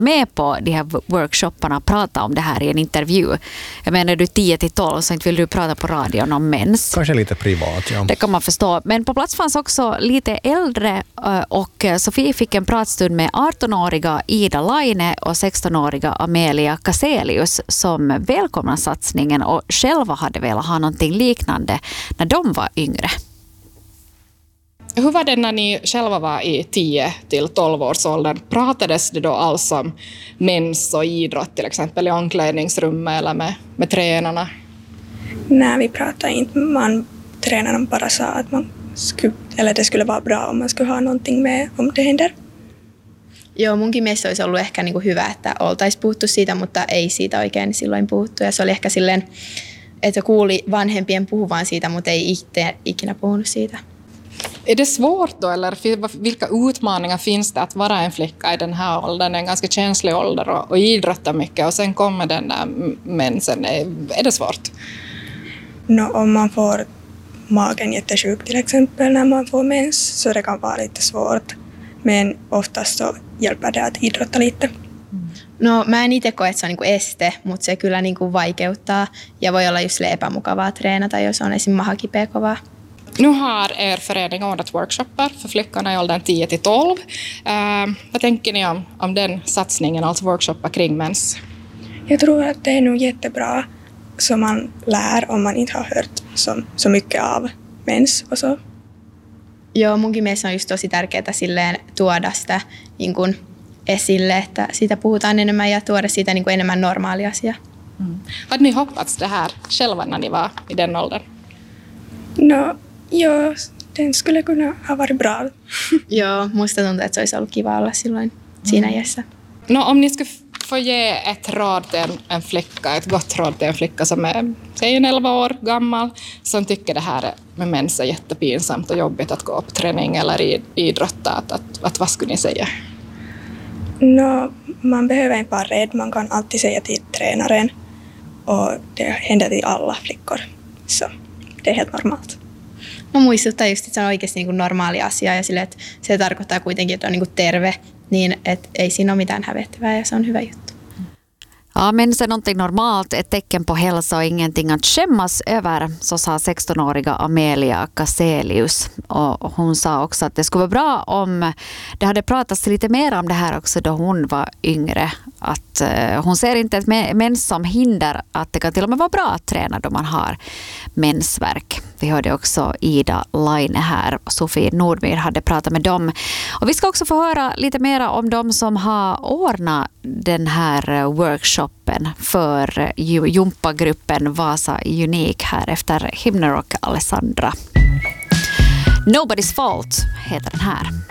med på de här workshopparna och prata om det här i en intervju. Jag menar, du 10-12 så inte vill du prata på radion om mens. Kanske lite privat, ja. Det kan man förstå. Men på plats fanns också lite äldre och Sofie fick en pratstund med 18-åriga Ida Laine och 16-åriga Amelia Kaselius som välkomnar satsningen och själva hade velat ha någonting liknande när de var yngre. Hur var det när ni själva var i 10-12 års åldern? Pratades det då alls om mens och idrott till exempel i omklädningsrummet eller med tränarna? Nej, vi pratade inte. Tränarna bara sa att det skulle vara bra om man skulle ha någonting med om det händer. Joo, munkin mielestä olisi ollut ehkä niin kuin hyvä, että oltaisiin puhuttu siitä, mutta ei siitä oikein silloin puhuttu. Ja se oli ehkä silleen, että kuuli vanhempien puhuvan siitä, mutta ei itse ikinä puhunut siitä. Är det svårt då, eller vilka utmaningar finns det att vara en flicka i den här åldern? En ganska känslig ålder och idrotta mycket och sen kommer den där mensen. Är det svårt? Om man får magen jättesjuk till exempel när man får mens så det kan vara lite svårt. Men oftast så hjälper det att idrotta lite. No mä en itse koe, että se on niinku este, mutta se kyllä niinku vaikeuttaa ja voi olla just epämukavaa treenata, jos on esim. Maha kipeä kovaa. Nu har er förening ordnat workshoppar för flickorna i åldern 10-12. Vad tänker ni om den satsningen, alltså workshoppar kring mens? Jag tror att det är nog jättebra så man lär om man inte har hört så mycket av mens och så. Joo, munkin mielestä on just tosi tärkeää silleen tuoda sitä niin kuin esille, että siitä puhutaan enemmän ja tuoda siitä niin kuin enemmän normaali asia. Hade ni hoppats det här själva när ni var i den åldern? Joo, den skulle kunna ha varit bra. Joo, musta tuntuu, että se olisi ollut kiva olla silloin siinä iässä. Om ni skulle få ge ett råd till en flicka, ett gott råd till en flicka som är, säg 11 år gammal, som tycker det här med mens är jättepinsamt och jobbigt att gå på träning eller idrotta, att vad skulle ni säga? Man behöver inte vara rädd, man kan alltid säga till tränaren och det händer till alla flickor, så det är helt normalt. Mä muistuttaa just, että se on oikeasti niin kuin normaali asia ja sille, että se tarkoittaa kuitenkin, että on niin kuin terve, niin että ei siinä ole mitään hävettävää ja se on hyvä juttu. Ja, men det är någonting normalt, ett tecken på hälsa och ingenting att skämmas över, så sa 16-åriga Amelia Kaselius. Och hon sa också att det skulle vara bra om det hade pratats lite mer om det här också då hon var yngre. Att hon ser inte ett mens som hinder, att det kan till och med vara bra att träna då man har mensvärk. Vi hörde också Ida Laine här och Sofie Nordmyr hade pratat med dem. Och vi ska också få höra lite mer om de som har ordnat den här workshopen för jumpagruppen Vasa Unique här efter Hymnerock Alessandra. Nobody's Fault heter den här.